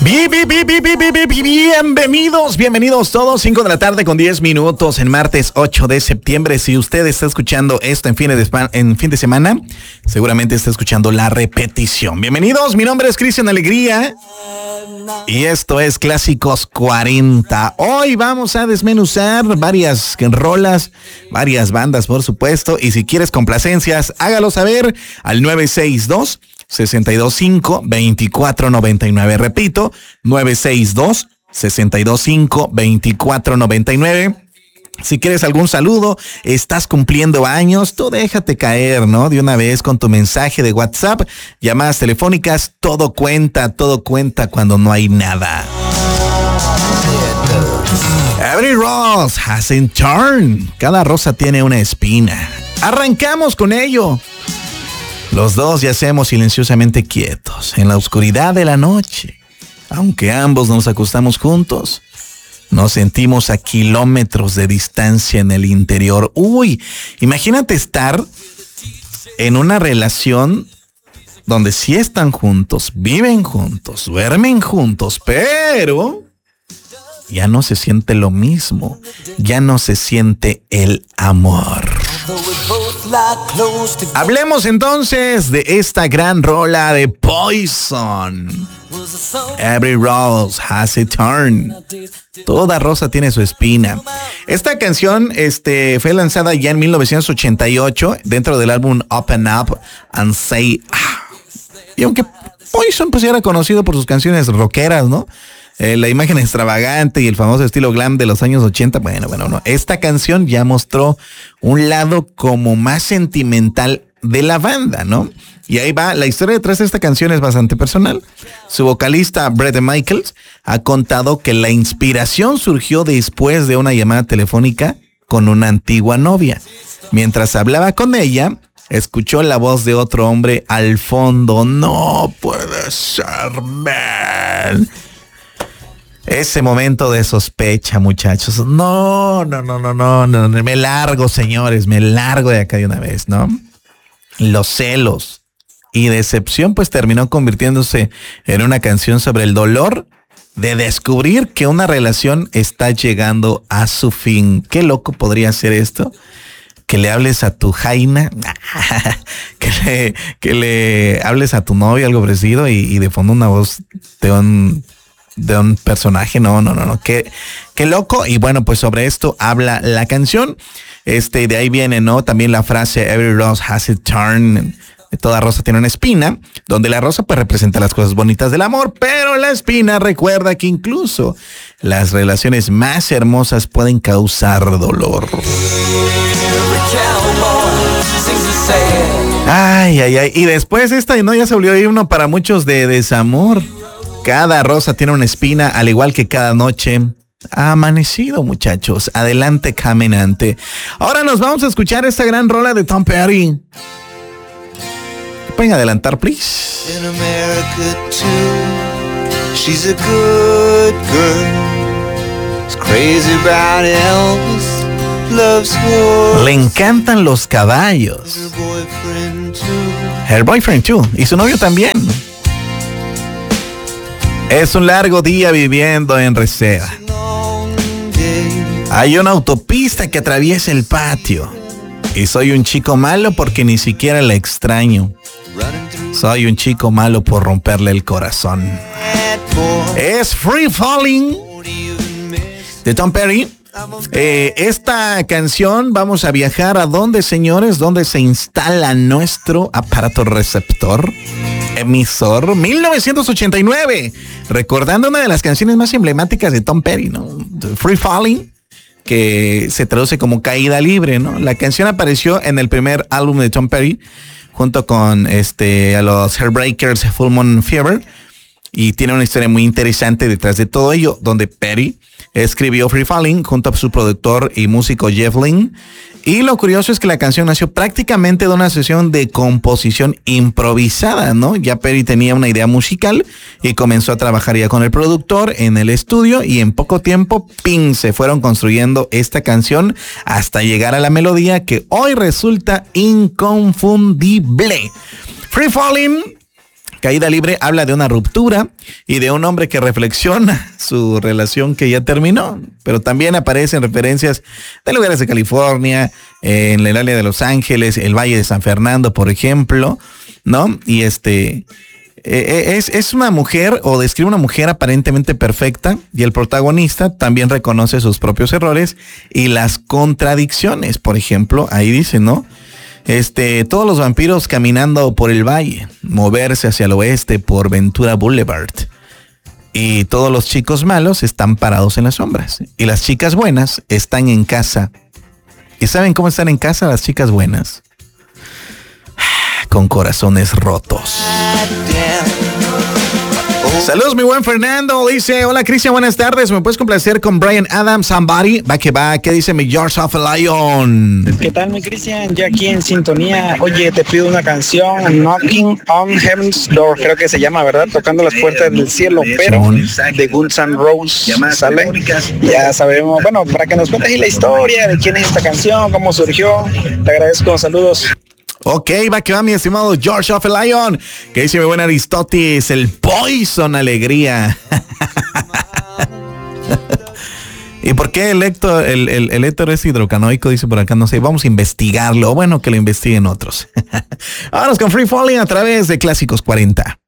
Bienvenidos todos, 5 de la tarde con 10 minutos en martes 8 de septiembre. Si usted está escuchando esto en fin de semana, seguramente está escuchando la repetición. Bienvenidos, mi nombre es Cristian Alegría y esto es Clásicos 40. Hoy vamos a desmenuzar varias rolas, varias bandas por supuesto, y si quieres complacencias, hágalo saber al 962-625-2499. Repito, 962-625-2499. Si quieres algún saludo, estás cumpliendo años, tú déjate caer, ¿no? De una vez con tu mensaje de WhatsApp, llamadas telefónicas, todo cuenta cuando no hay nada. Every rose has a thorn. Cada rosa tiene una espina. Arrancamos con ello. Los dos yacemos silenciosamente quietos en la oscuridad de la noche. Aunque ambos nos acostamos juntos, nos sentimos a kilómetros de distancia en el interior. Uy, imagínate estar en una relación donde sí están juntos, viven juntos, duermen juntos, pero ya no se siente lo mismo, ya no se siente el amor. Hablemos entonces de esta gran rola de Poison. Every rose has a thorn. Toda rosa tiene su espina. Esta canción fue lanzada ya en 1988 dentro del álbum Open Up and Say. Y aunque Poison pues era conocido por sus canciones rockeras, ¿no? La imagen extravagante y el famoso estilo glam de los años 80, bueno, no. Esta canción ya mostró un lado como más sentimental de la banda, ¿no? Y ahí va, la historia detrás de esta canción es bastante personal. Su vocalista, Bret Michaels, ha contado que la inspiración surgió después de una llamada telefónica con una antigua novia. Mientras hablaba con ella, escuchó la voz de otro hombre al fondo. No puede ser, man. Ese momento de sospecha, muchachos. No. Me largo, señores, me largo de acá de una vez, ¿no? Los celos y decepción pues terminó convirtiéndose en una canción sobre el dolor de descubrir que una relación está llegando a su fin. Qué loco podría ser esto. Que le hables a tu jaina, que le hables a tu novia, algo parecido, y de fondo una voz de un personaje. No. Qué loco. Y bueno, pues sobre esto habla la canción. De ahí viene, ¿no? También la frase Every rose has a thorn. Toda rosa tiene una espina, donde la rosa pues representa las cosas bonitas del amor, pero la espina recuerda que incluso las relaciones más hermosas pueden causar dolor. Ay. Y después ¿no? Ya se volvió himno para muchos de desamor. Cada rosa tiene una espina, al igual que cada noche ha amanecido, muchachos. Adelante, caminante. Ahora nos vamos a escuchar esta gran rola de Tom Petty. ¿Pueden adelantar, please? In America too, she's a good girl. It's crazy about Elvis, loves her. Le encantan los caballos. Her boyfriend too. Y su novio también. Es un largo día viviendo en Reseda. Hay una autopista que atraviesa el patio. Y soy un chico malo porque ni siquiera la extraño. Soy un chico malo por romperle el corazón. Es Free Falling de Tom Petty. Esta canción, vamos a viajar a dónde, señores, donde se instala nuestro aparato receptor, emisor, 1989, recordando una de las canciones más emblemáticas de Tom Petty, ¿no? Free Falling, que se traduce como caída libre, ¿no? La canción apareció en el primer álbum de Tom Petty, junto con a los Heartbreakers, Full Moon Fever, y tiene una historia muy interesante detrás de todo ello, donde Petty escribió Free Falling junto a su productor y músico Jeff Lynne. Y lo curioso es que la canción nació prácticamente de una sesión de composición improvisada, ¿no? Ya Petty tenía una idea musical y comenzó a trabajar ya con el productor en el estudio, y en poco tiempo, se fueron construyendo esta canción hasta llegar a la melodía que hoy resulta inconfundible. Free Falling Caída libre habla de una ruptura y de un hombre que reflexiona su relación que ya terminó, pero también aparecen referencias de lugares de California, en el área de Los Ángeles, el Valle de San Fernando, por ejemplo, ¿no? Y es una mujer, o describe una mujer aparentemente perfecta, y el protagonista también reconoce sus propios errores y las contradicciones. Por ejemplo, ahí dice, ¿no? Todos los vampiros caminando por el valle, moverse hacia el oeste por Ventura Boulevard. Y todos los chicos malos están parados en las sombras. Y las chicas buenas están en casa. ¿Y saben cómo están en casa las chicas buenas? Con corazones rotos. Saludos, mi buen Fernando. Dice, hola Cristian, buenas tardes. ¿Me puedes complacer con Bryan Adams, Somebody? Va que va. ¿Qué dice mi George of a Lion? ¿Qué tal, mi Cristian? Ya aquí en sintonía. Oye, te pido una canción, Knocking on Heaven's Door, creo que se llama, ¿verdad? Tocando las puertas del cielo, pero de Guns N' Roses, ¿sale? Ya sabemos, bueno, para que nos cuentes la historia de quién es esta canción, cómo surgió. Te agradezco, saludos. Ok, va que va, mi estimado George of a Lion. Que dice mi buen Aristóteles, el Poison Alegría. ¿Y por qué el éter es hidrocanoico? Dice por acá, no sé, vamos a investigarlo. Bueno, que lo investiguen otros. Vámonos con Free Falling a través de Clásicos 40.